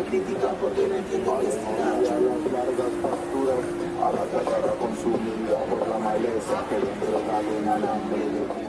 critican porque no entienden que es nada. Las largas pasturas a la tierra consumida por la maleza que dentro da un alambre de